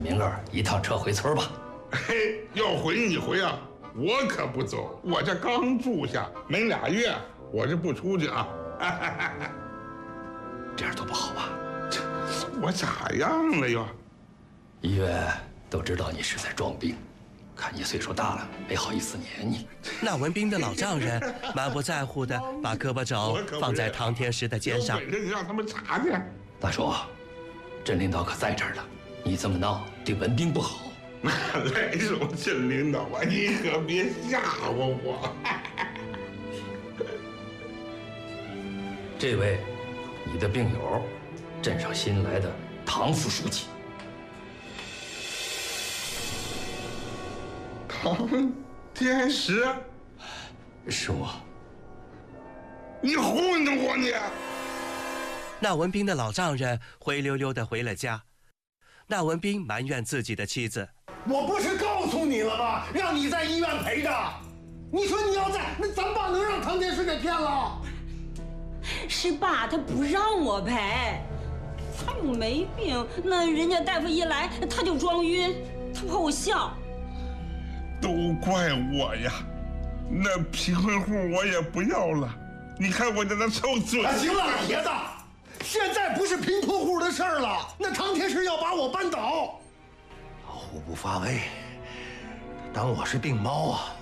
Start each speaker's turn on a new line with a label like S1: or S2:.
S1: 明儿一趟车回村吧。
S2: 嘿，要回你回啊，我可不走，我这刚住下没2月，我这不出去啊。
S1: 这样多不好吧？
S2: 我咋样了又？
S1: 医院都知道你是在装病，看你岁数大了，没好意思撵你。
S3: 那文斌的老丈人满不在乎地把胳膊肘放在唐天师的肩上。
S2: 有本事你让他们查去。
S1: 大叔，镇领导可在这儿呢，你这么闹对文斌不好。
S2: 哪来什么镇领导啊？你可别吓唬我。
S1: 这位，你的病友，镇上新来的唐副书记。
S2: 唐天石，
S1: 是我。
S2: 你混得我你！
S3: 那文斌的老丈人灰溜溜地回了家。那文斌埋怨自己的妻子：“
S4: 我不是告诉你了吗？让你在医院陪着。你说你要在，那咱爸能让唐天师给骗了？
S5: 是爸他不让我陪，他又没病，那人家大夫一来他就装晕，他怕我笑。
S2: 都怪我呀，那贫困户我也不要了。你看我在那臭嘴。
S4: 行了，老爷子。现在不是贫困户的事儿了，那唐天师要把我扳倒。
S6: 老虎不发威，当我是病猫啊！